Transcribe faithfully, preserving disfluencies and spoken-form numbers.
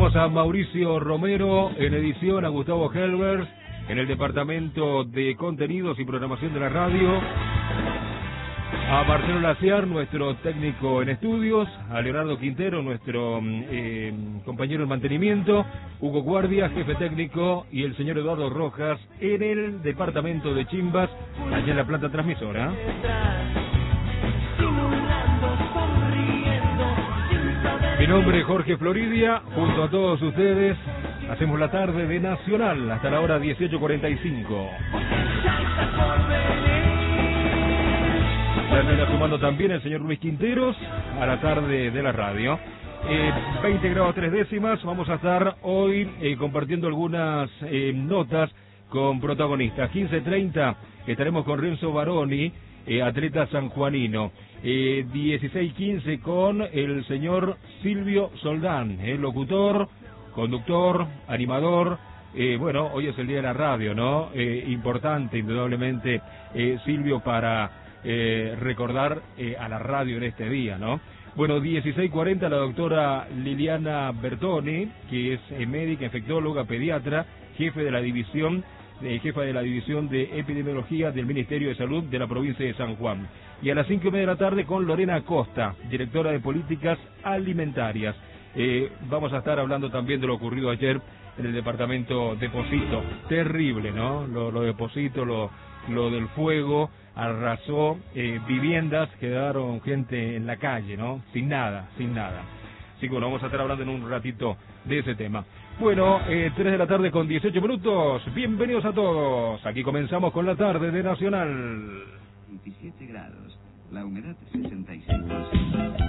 Saludamos a Mauricio Romero en edición, a Gustavo Helbers en el departamento de contenidos y programación de la radio, a Marcelo Laciar, nuestro técnico en estudios, a Leonardo Quintero, nuestro eh, compañero en mantenimiento, Hugo Guardia, jefe técnico, y el señor Eduardo Rojas en el departamento de Chimbas, allá en la planta transmisora. Mi nombre es Jorge Floridia, junto a todos ustedes hacemos la tarde de Nacional hasta la hora dieciocho cuarenta y cinco. Ya está sumando también el señor Luis Quinteros a la tarde de la radio. Eh, veinte grados tres décimas, vamos a estar hoy eh, compartiendo algunas eh, notas con protagonistas. quince treinta estaremos con Renzo Baroni, eh, atleta sanjuanino. Eh, dieciséis quince con el señor Silvio Soldán, eh, locutor, conductor, animador. Eh, bueno, hoy es el día de la radio, ¿no? Eh, importante, indudablemente, eh, Silvio, para eh, recordar eh, a la radio en este día, ¿no? Bueno, dieciséis cuarenta la doctora Liliana Bertoni, que es eh, médica, infectóloga, pediatra, jefe de la división, eh, jefa de la división de epidemiología del Ministerio de Salud de la provincia de San Juan. Y a las cinco y media de la tarde con Lorena Acosta, directora de políticas alimentarias. Eh, vamos a estar hablando también de lo ocurrido ayer en el departamento de Posito. Terrible, ¿no? Lo, lo de Posito, lo, lo del fuego, arrasó eh, viviendas, quedaron gente en la calle, ¿no? Sin nada, sin nada. Así que bueno, vamos a estar hablando en un ratito de ese tema. Bueno, eh, tres de la tarde con dieciocho minutos. Bienvenidos a todos. Aquí comenzamos con la tarde de Nacional. veintisiete grados, la humedad sesenta y seis por ciento.